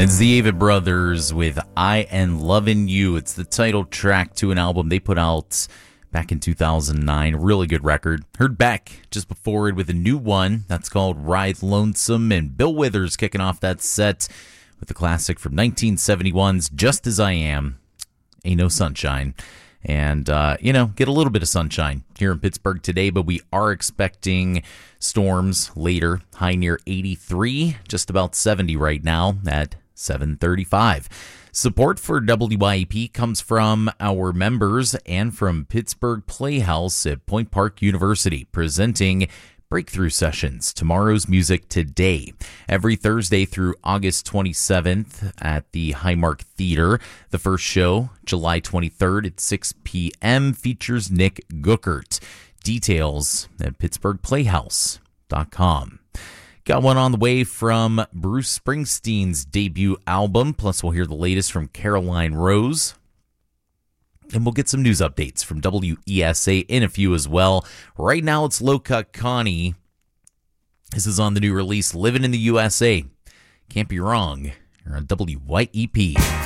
It's the Avett Brothers with I Am Lovin' You. It's the title track to an album they put out back in 2009. Really good record. Heard Beck just before it with a new one that's called Ride Lonesome, and Bill Withers kicking off that set with the classic from 1971's Just As I Am, Ain't No Sunshine. And, get a little bit of sunshine here in Pittsburgh today, but we are expecting storms later. High near 83, just about 70 right now at 7:35. Support for WYEP comes from our members and from Pittsburgh Playhouse at Point Park University, presenting Breakthrough Sessions, Tomorrow's Music Today, every Thursday through August 27th at the Highmark Theater. The first show, July 23rd at 6 p.m., features Nick Guckert. Details at pittsburghplayhouse.com. Got one on the way from Bruce Springsteen's debut album, plus we'll hear the latest from Caroline Rose. And we'll get some news updates from WESA in a few as well. Right now, it's Low Cut Connie. This is on the new release, Living in the USA. Can't be wrong. You're on WYEP.